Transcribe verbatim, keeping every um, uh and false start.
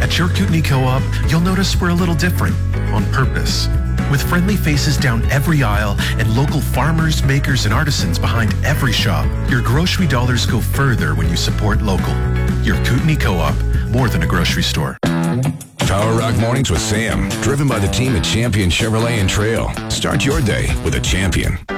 At your Kootenai Co-op, you'll notice we're a little different, on purpose. With friendly faces down every aisle and local farmers, makers, and artisans behind every shop, your grocery dollars go further when you support local. Your Kootenai Co-op, more than a grocery store. Power Rock Mornings with Sam, driven by the team at Champion Chevrolet and Trail. Start your day with a Champion.